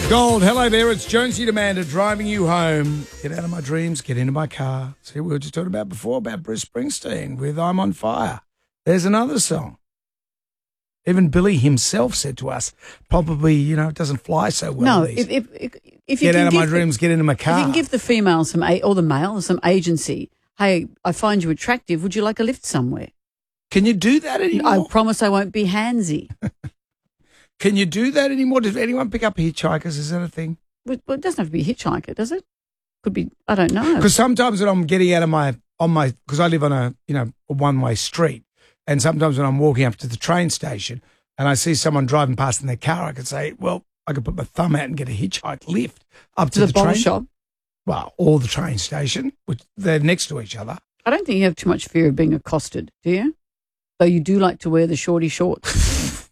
Gold, hello there. It's Jonesy and Amanda driving you home. Get out of my dreams, get into my car. See, we were just talking about before about Bruce Springsteen with I'm on Fire. There's another song. Even Billy himself said to us, probably, it doesn't fly so well. No, if you get out of my dreams, get into my car. If you can give the female or the male some agency, hey, I find you attractive, would you like a lift somewhere? Can you do that anymore? I promise I won't be handsy. Can you do that anymore? Does anyone pick up hitchhikers? Is that a thing? Well, it doesn't have to be a hitchhiker, does it? Could be, I don't know. Because sometimes when I'm getting out of because I live on a one-way street, and sometimes when I'm walking up to the train station and I see someone driving past in their car, I could say, well, I could put my thumb out and get a hitchhike lift up to the bottle train shop. Well, or the train station, which they're next to each other. I don't think you have too much fear of being accosted, do you? Though you do like to wear the shorty shorts.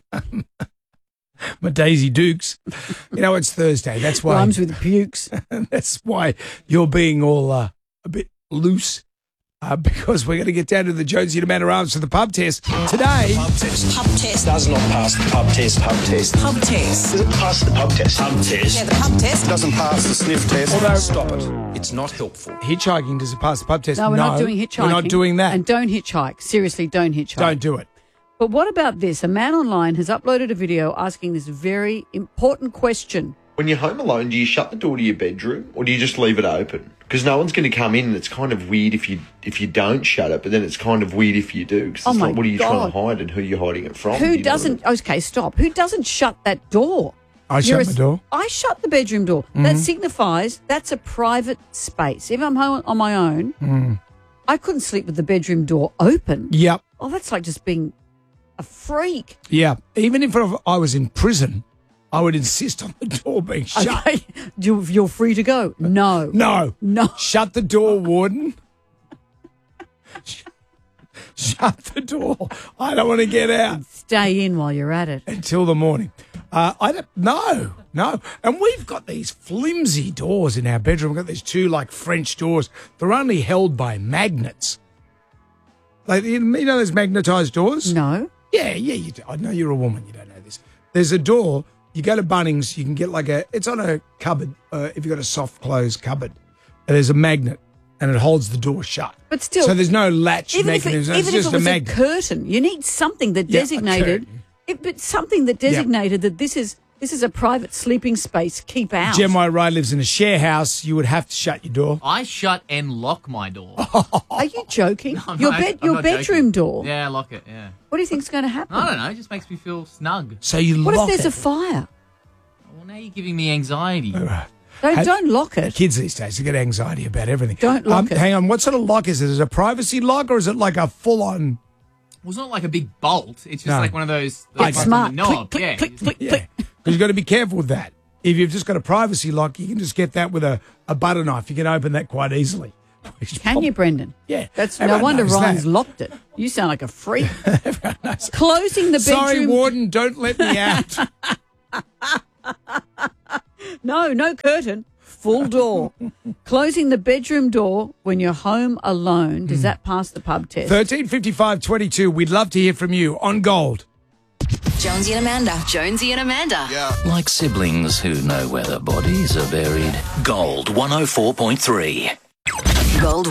My Daisy Dukes. It's Thursday. That's why. Rhymes with pukes. That's why you're being all a bit loose. Because we're going to get down to the Jonesy and Amanda Arms for the pub test today. Pub test. Pub test. Does not pass the pub test. Pub test. Pub test. Does it pass the pub test? Pub test. Yeah, the pub test. Doesn't pass the sniff test. Although, stop it. It's not helpful. Hitchhiking, does it pass the pub test? No, we're not doing hitchhiking. We're not doing that. And don't hitchhike. Seriously, don't hitchhike. Don't do it. But what about this? A man online has uploaded a video asking this very important question. When you're home alone, do you shut the door to your bedroom or do you just leave it open? Because no one's going to come in, and it's kind of weird if you don't shut it, but then it's kind of weird if you do. Because it's like, what are you trying to hide and who you're hiding it from? Who doesn't? Okay, stop. Who doesn't shut that door? I shut my door. I shut the bedroom door. Mm-hmm. That signifies that's a private space. If I'm home on my own, I couldn't sleep with the bedroom door open. Yep. Oh, that's like just being a freak. Yeah. Even if I was in prison, I would insist on the door being shut. Okay. You're free to go. No. No. No. Shut the door, warden. Shut the door. I don't want to get out. Stay in while you're at it. Until the morning. No. And we've got these flimsy doors in our bedroom. We've got these two French doors. They're only held by magnets. Those magnetized doors? No. Yeah, you do. I know you're a woman. You don't know this. There's a door. You go to Bunnings, you can get it's on a cupboard, if you've got a soft close cupboard, and there's a magnet, and it holds the door shut. But still. So there's no latch mechanism. Even if it was a curtain, you need something that designated, that this is a private sleeping space. Keep out. Jem Wright lives in a share house. You would have to shut your door. I shut and lock my door. Are you joking? No, your bedroom joking. door? Yeah, I lock it, yeah. What do you think's going to happen? I don't know. It just makes me feel snug. So you lock it. What if there's a fire? Well, now you're giving me anxiety. Don't lock it. Kids these days, they get anxiety about everything. Don't lock it. Hang on. What sort of lock is it? Is it a privacy lock or is it like a full-on? Well, it's not like a big bolt. It's just like one of those. It's smart. Knob. Click, click, click, Yeah. click. Because you've got to be careful with that. If you've just got a privacy lock, you can just get that with a butter knife. You can open that quite easily. Can you, Brendan? Yeah. That's no wonder Ryan's locked it. You sound like a freak. Closing the bedroom. Sorry, warden, don't let me out. No curtain. Full door. Closing the bedroom door when you're home alone. Does that pass the pub test? 135522. We'd love to hear from you on Gold. Jonesy and Amanda. Jonesy and Amanda. Yeah. Like siblings who know where their bodies are buried. Gold 104.3. Gold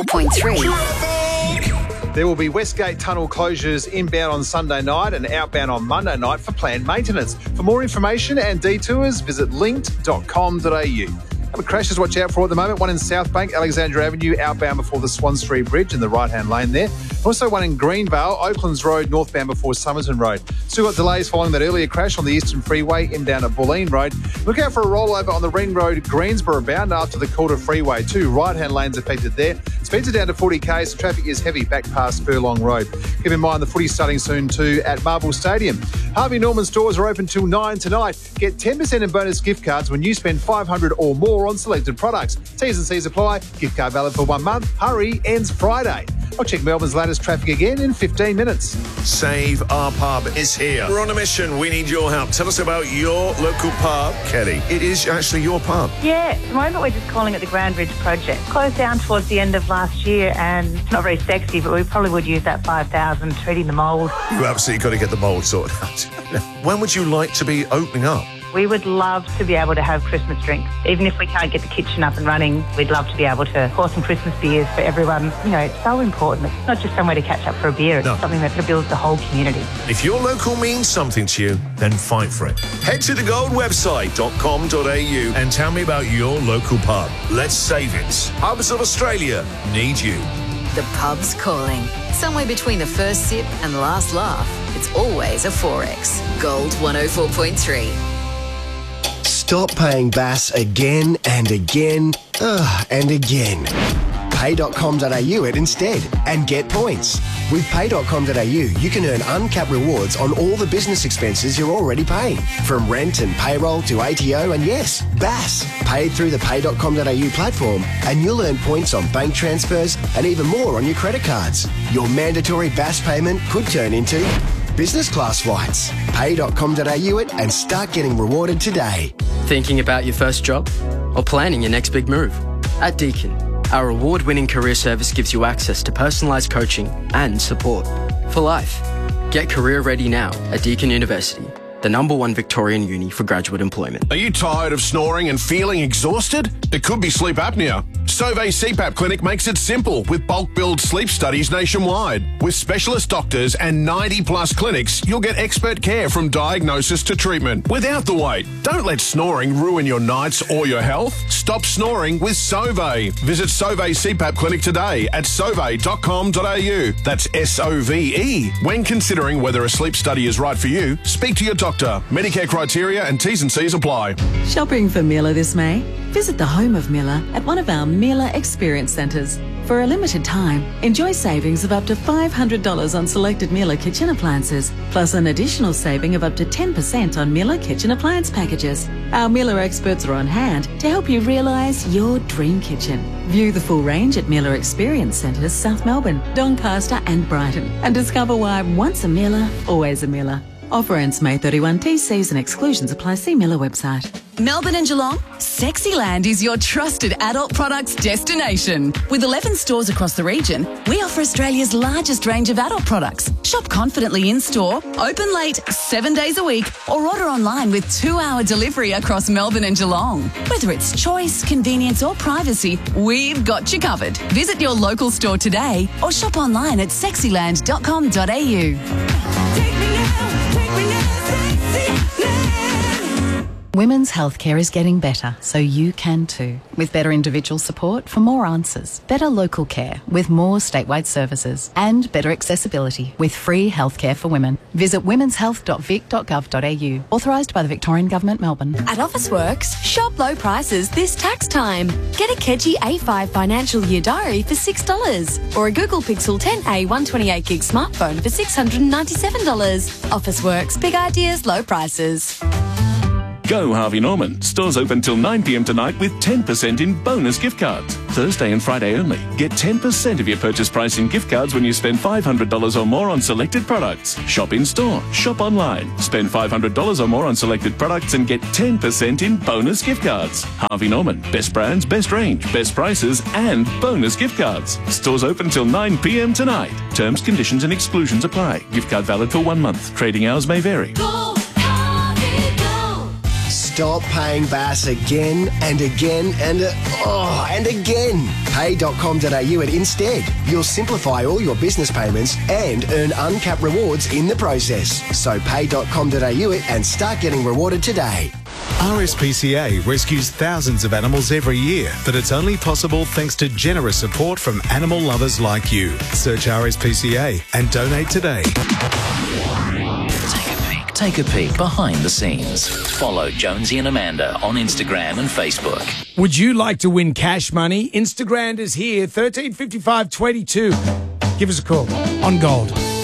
104.3. There will be Westgate Tunnel closures inbound on Sunday night and outbound on Monday night for planned maintenance. For more information and detours, visit linked.com.au. Couple of crashes watch out for at the moment. One in South Bank, Alexandra Avenue, outbound before the Swan Street Bridge in the right-hand lane there. Also one in Greenvale, Oaklands Road, northbound before Somerton Road. Still got delays following that earlier crash on the Eastern Freeway, inbound at Bulleen Road. Look out for a rollover on the Ring Road, Greensboro bound after the Calder Freeway. Two right-hand lanes affected there. Speeds are down to 40 k's. The traffic is heavy back past Furlong Road. Keep in mind the footy starting soon too at Marvel Stadium. Harvey Norman stores are open till 9 tonight. Get 10% in bonus gift cards when you spend $500 or more on selected products. T's and C's apply. Gift card valid for 1 month. Hurry, ends Friday. I'll check Melbourne's latest traffic again in 15 minutes. Save Our Pub is here. We're on a mission. We need your help. Tell us about your local pub, Kelly. It is actually your pub. Yeah, at the moment we're just calling it the Grand Ridge Project. Closed down towards the end of last year and it's not very sexy, but we probably would use that 5,000 treating the mould. You absolutely got to get the mould sorted out. When would you like to be opening up? We would love to be able to have Christmas drinks. Even if we can't get the kitchen up and running, we'd love to be able to pour some Christmas beers for everyone. You know, it's so important. It's not just somewhere to catch up for a beer. It's something that builds the whole community. If your local means something to you, then fight for it. Head to thegoldwebsite.com.au and tell me about your local pub. Let's save it. Pubs of Australia need you. The pub's calling. Somewhere between the first sip and the last laugh, it's always a 4X. Gold 104.3. Stop paying BAS again and again and again. Pay.com.au it instead and get points. With Pay.com.au, you can earn uncapped rewards on all the business expenses you're already paying, from rent and payroll to ATO and yes, BAS. Paid through the Pay.com.au platform and you'll earn points on bank transfers and even more on your credit cards. Your mandatory BAS payment could turn into business class flights. Pay.com.au it and start getting rewarded today. Thinking about your first job? Or planning your next big move? At Deakin, our award-winning career service gives you access to personalised coaching and support for life. Get career ready now at Deakin University, the #1 Victorian uni for graduate employment. Are you tired of snoring and feeling exhausted? It could be sleep apnea. Sauvé CPAP Clinic makes it simple with bulk billed sleep studies nationwide. With specialist doctors and 90+ clinics, you'll get expert care from diagnosis to treatment without the wait. Don't let snoring ruin your nights or your health. Stop snoring with Sauvé. Visit Sauvé CPAP Clinic today at sauvé.com.au. That's SOVE. When considering whether a sleep study is right for you, speak to your doctor. Medicare criteria and T's and C's apply. Shopping for Miller this May? Visit the home of Miller at one of our Miller Experience Centres. For a limited time, enjoy savings of up to $500 on selected Miller kitchen appliances, plus an additional saving of up to 10% on Miller kitchen appliance packages. Our Miller experts are on hand to help you realise your dream kitchen. View the full range at Miller Experience Centres, South Melbourne, Doncaster and Brighton, and discover why once a Miller, always a Miller. Offer ends May 31. TCs and exclusions apply. See Miller website. Melbourne and Geelong, Sexyland is your trusted adult products destination. With 11 stores across the region, we offer Australia's largest range of adult products. Shop confidently in-store, open late, 7 days a week, or order online with 2-hour delivery across Melbourne and Geelong. Whether it's choice, convenience or privacy, we've got you covered. Visit your local store today or shop online at sexyland.com.au. Women's healthcare is getting better, so you can too. With better individual support for more answers, better local care with more statewide services, and better accessibility with free healthcare for women. Visit womenshealth.vic.gov.au. Authorised by the Victorian Government, Melbourne. At Officeworks, shop low prices this tax time. Get a Keji A5 financial year diary for $6 or a Google Pixel 10a 128GB smartphone for $697. Officeworks, big ideas, low prices. Go Harvey Norman. Stores open till 9 p.m. tonight with 10% in bonus gift cards. Thursday and Friday only. Get 10% of your purchase price in gift cards when you spend $500 or more on selected products. Shop in store. Shop online. Spend $500 or more on selected products and get 10% in bonus gift cards. Harvey Norman. Best brands, best range, best prices and bonus gift cards. Stores open till 9 p.m. tonight. Terms, conditions and exclusions apply. Gift card valid for 1 month. Trading hours may vary. Stop paying BAS again and again and again. Pay.com.au it instead. You'll simplify all your business payments and earn uncapped rewards in the process. So pay.com.au it and start getting rewarded today. RSPCA rescues thousands of animals every year, but it's only possible thanks to generous support from animal lovers like you. Search RSPCA and donate today. Take a peek behind the scenes. Follow Jonesy and Amanda on Instagram and Facebook. Would you like to win cash money? Instagram is here, 135522. Give us a call on Gold.